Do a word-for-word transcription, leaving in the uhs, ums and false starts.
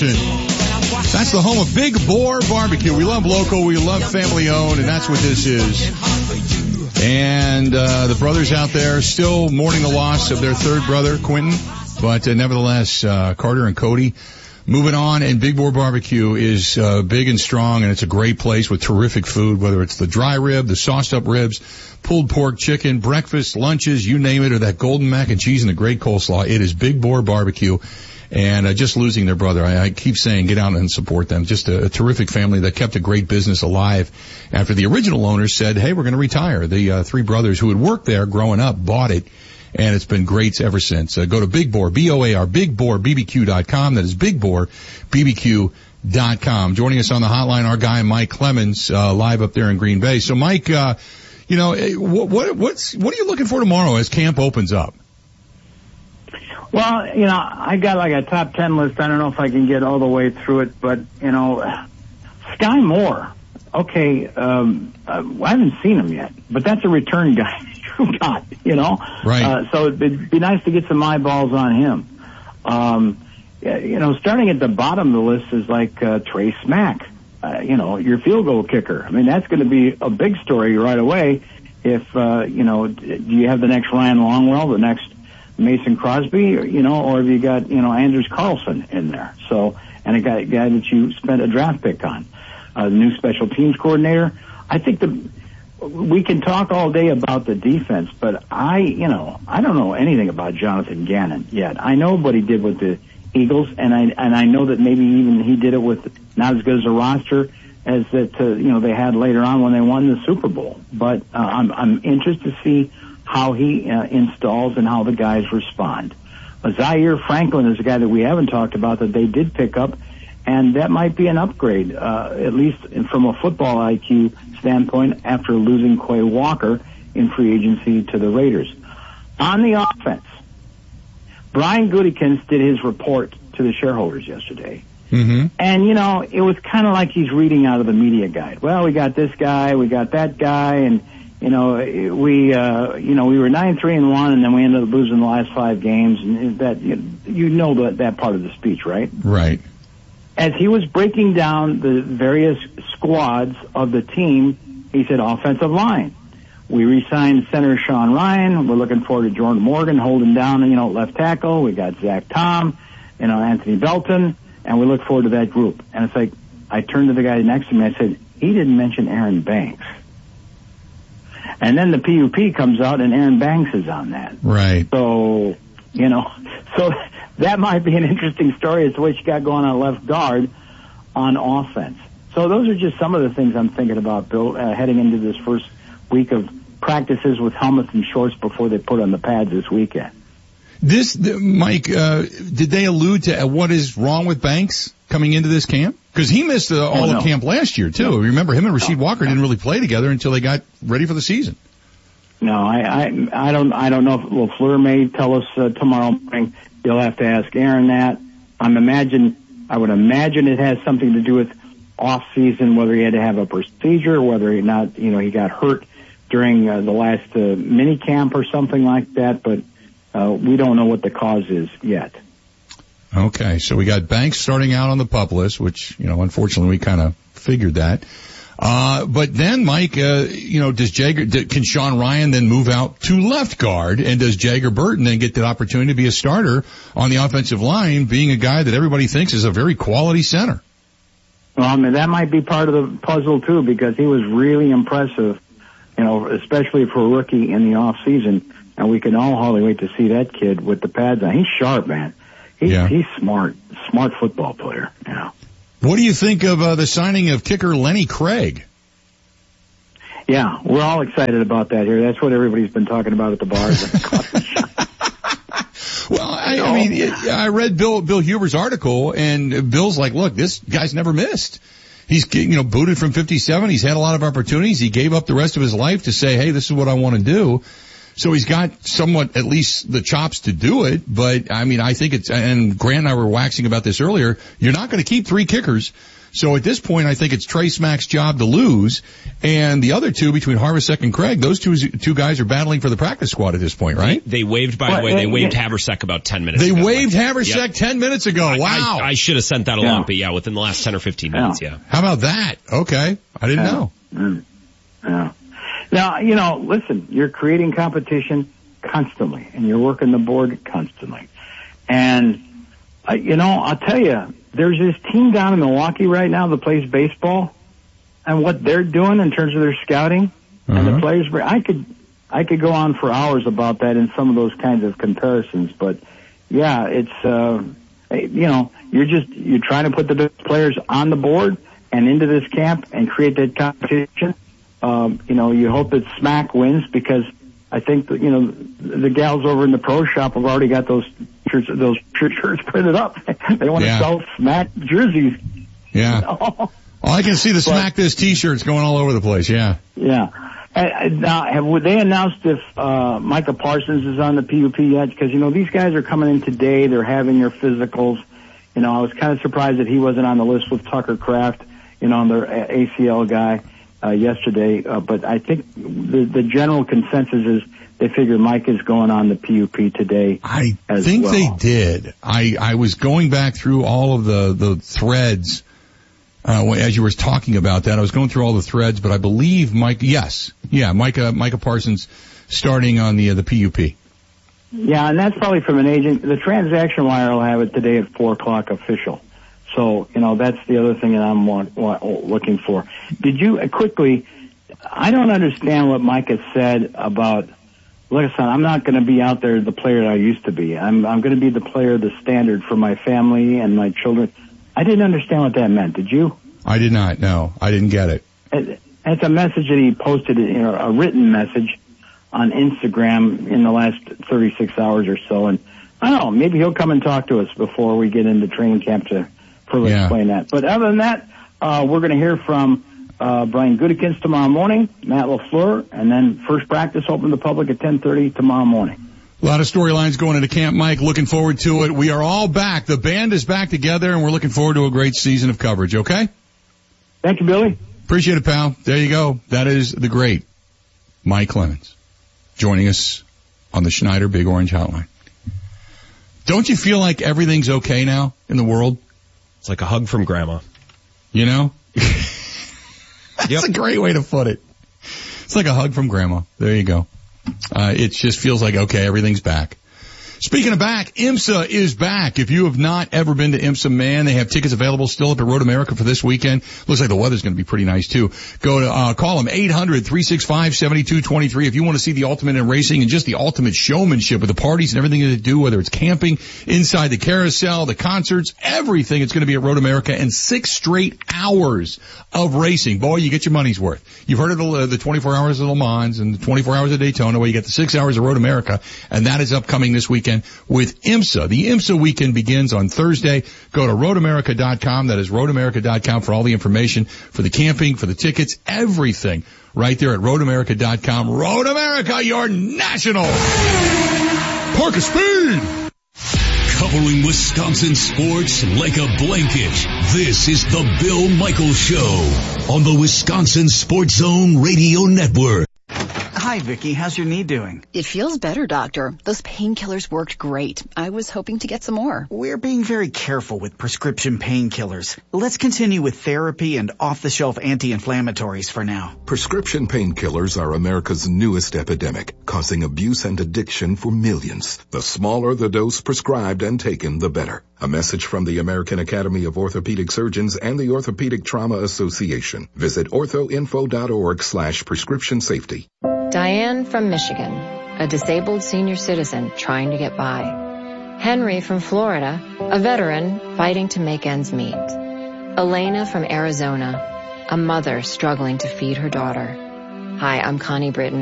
That's the home of Big Boar Barbecue. We love local, we love family owned, and that's what this is. And uh the brothers out there still mourning the loss of their third brother, Quentin. But uh, nevertheless, uh Carter and Cody moving on, and Big Boar Barbecue is uh big and strong, and it's a great place with terrific food, whether it's the dry rib, the sauced up ribs, pulled pork, chicken, breakfast, lunches, you name it, or that golden mac and cheese and the great coleslaw. It is Big Boar Barbecue. And uh, just losing their brother, I, I keep saying get out and support them. Just a, a terrific family that kept a great business alive after the original owners said, hey, we're going to retire. The uh, three brothers who had worked there growing up bought it, and it's been great ever since. Uh, go to Big Boar, B O A R, big boar b b q dot com. That is big boar b b q dot com. Joining us on the hotline, our guy Mike Clemens, uh, live up there in Green Bay. So, Mike, uh, you know, what, what, what's, what are you looking for tomorrow as camp opens up? Well, you know, I got like a top ten list. I don't know if I can get all the way through it, but, you know, Sky Moore, okay, um, uh, I haven't seen him yet, but that's a return guy you got, you know? Right. Uh, so it'd be nice to get some eyeballs on him. Um, you know, starting at the bottom of the list is like uh, Trey Smack, uh, you know, your field goal kicker. I mean, that's going to be a big story right away. If, uh, you know, do you have the next Ryan Longwell, the next Mason Crosby, you know, or have you got, you know, Anders Carlson in there? So, and a guy, guy that you spent a draft pick on, a uh, new special teams coordinator. I think the, we can talk all day about the defense, but I, you know, I don't know anything about Jonathan Gannon yet. I know what he did with the Eagles, and I, and I know that maybe even he did it with not as good as a roster as that, uh, you know, they had later on when they won the Super Bowl. But, uh, I'm, I'm interested to see how he uh, installs and how the guys respond. Uh, Zaire Franklin is a guy that we haven't talked about that they did pick up, and that might be an upgrade, uh, at least from a football I Q standpoint, after losing Quay Walker in free agency to the Raiders. On the offense, Brian Gutekunst did his report to the shareholders yesterday. Mm-hmm. And, you know, it was kind of like he's reading out of the media guide. Well, we got this guy, we got that guy, and You know, we, uh, you know, we were nine, three and one, and then we ended up losing the last five games. And that, you know, that, that part of the speech, right? Right. As he was breaking down the various squads of the team, he said offensive line. We re-signed center Sean Ryan. We're looking forward to Jordan Morgan holding down, you know, left tackle. We got Zach Tom, you know, Anthony Belton, and we look forward to that group. And it's like, I turned to the guy next to me. I said, he didn't mention Aaron Banks. And then the P U P comes out, and Aaron Banks is on that. Right. So, you know, so that might be an interesting story as to what you got going on left guard on offense. So those are just some of the things I'm thinking about, Bill, uh, heading into this first week of practices with helmets and shorts before they put on the pads this weekend. This, Mike, uh, did they allude to what is wrong with Banks coming into this camp? Because he missed uh, all oh, no. of camp last year, too. No. Remember, him and Rasheed no. Walker didn't really play together until they got ready for the season. No, I, I, I don't, I don't know if LaFleur may tell us uh, tomorrow morning. You'll have to ask Aaron that. I'm imagine, I would imagine it has something to do with off season, whether he had to have a procedure, whether he not, you know, he got hurt during uh, the last uh, mini camp or something like that. But uh, we don't know what the cause is yet. Okay, so we got Banks starting out on the PUP list, which, you know, unfortunately we kind of figured that. Uh, but then, Mike, uh, you know, does Jagger, can Sean Ryan then move out to left guard, and does Jagger Burton then get the opportunity to be a starter on the offensive line, being a guy that everybody thinks is a very quality center? Well, I mean, that might be part of the puzzle, too, because he was really impressive, you know, especially for a rookie in the off season, and we can all hardly wait to see that kid with the pads on. He's sharp, man. He's, yeah. he's smart, smart football player, you know. What do you think of uh, the signing of kicker Lenny Craig? Yeah, we're all excited about that here. That's what everybody's been talking about at the bars and the coffee shop. Well, I, I mean, it, I read Bill Bill Huber's article, and Bill's like, look, this guy's never missed. He's, you know, booted from fifty-seven. He's had a lot of opportunities. He gave up the rest of his life to say, hey, this is what I want to do. So he's got somewhat, at least the chops to do it. But I mean, I think it's, and Grant and I were waxing about this earlier, you're not going to keep three kickers. So at this point, I think it's Trey Smack's job to lose. And the other two, between Havrasek and Craig, those two two guys are battling for the practice squad at this point, right? They, they waived, by the way, they waived Havrasek about ten minutes they ago. They waived like, Havrasek yep. ten minutes ago. I, wow. I, I should have sent that along, yeah. but yeah, within the last ten or fifteen minutes, yeah. yeah. How about that? Okay. I didn't yeah. know. Mm. Yeah. Now, you know, listen, you're creating competition constantly, and you're working the board constantly. And, uh, you know, I'll tell you, there's this team down in Milwaukee right now that plays baseball, and what they're doing in terms of their scouting uh-huh. and the players. I could, I could go on for hours about that in some of those kinds of comparisons. But yeah, it's, uh, you know, you're just you're trying to put the best players on the board and into this camp and create that competition. Um, you know, you hope that Smack wins because I think that, you know, the gals over in the pro shop have already got those shirts, those shirts printed up. They want yeah. to sell Smack jerseys. Yeah. You know? Oh, I can see the but, Smack This t-shirts going all over the place. Yeah. Yeah. Now, have would they announced if uh Micah Parsons is on the P U P yet? Because, you know, these guys are coming in today. They're having their physicals. You know, I was kind of surprised that he wasn't on the list with Tucker Kraft, you know, their A C L guy uh yesterday. Uh, but I think the, the general consensus is they figure Mike is going on the P U P today. I as think well. they did. I, I was going back through all of the, the threads Uh, as you were talking about that. I was going through all the threads, but I believe Mike, yes, yeah, Micah, Micah Parsons starting on the, uh, the P U P. Yeah, and that's probably from an agent. The transaction wire will have it today at four o'clock official. So, you know, that's the other thing that I'm want, want, looking for. Did you, uh, quickly, I don't understand what Micah said about, listen, I'm not going to be out there the player I used to be. I'm, I'm going to be the player, the standard for my family and my children. I didn't understand what that meant. Did you? I did not. No, I didn't get it. It's a message that he posted, you know, a written message on Instagram in the last thirty-six hours or so. And I don't know, maybe he'll come and talk to us before we get into training camp to further yeah. explain that. But other than that, uh, we're going to hear from uh, Brian Gutekunst tomorrow morning, Matt LaFleur, and then first practice open to the public at ten thirty tomorrow morning. A lot of storylines going into camp, Mike. Looking forward to it. We are all back. The band is back together, and we're looking forward to a great season of coverage, okay? Thank you, Billy. Appreciate it, pal. There you go. That is the great Mike Clemens joining us on the Schneider Big Orange Hotline. Don't you feel like everything's okay now in the world? It's like a hug from Grandma. You know? That's yep. a great way to put it. It's like a hug from Grandma. There you go. Uh, it just feels like, okay, everything's back. Speaking of back, IMSA is back. If you have not ever been to IMSA, man, they have tickets available still up at Road America for this weekend. Looks like the weather's going to be pretty nice too. Go to, uh, call them eight hundred, three six five, seven two two three if you want to see the ultimate in racing and just the ultimate showmanship with the parties and everything that they do, whether it's camping, inside the carousel, the concerts, everything. It's going to be at Road America and six straight hours of racing. Boy, you get your money's worth. You've heard of the, the twenty-four hours of Le Mans and the twenty-four hours of Daytona. Well, you get the six hours of Road America, and that is upcoming this weekend with IMSA. The IMSA weekend begins on Thursday. Go to road america dot com. That is road america dot com for all the information, for the camping, for the tickets, everything right there at road america dot com. Road America, your national park of speed. Covering Wisconsin sports like a blanket. This is the Bill Michaels Show on the Wisconsin Sports Zone Radio Network. Hi, Vicky. How's your knee doing? It feels better, Doctor. Those painkillers worked great. I was hoping to get some more. We're being very careful with prescription painkillers. Let's continue with therapy and off-the-shelf anti-inflammatories for now. Prescription painkillers are America's newest epidemic, causing abuse and addiction for millions. The smaller the dose prescribed and taken, the better. A message from the American Academy of Orthopedic Surgeons and the Orthopedic Trauma Association. Visit orthoinfo.org slash prescription safety. Diane from Michigan, a disabled senior citizen trying to get by. Henry from Florida, a veteran fighting to make ends meet. Elena from Arizona, a mother struggling to feed her daughter. Hi, I'm Connie Britton.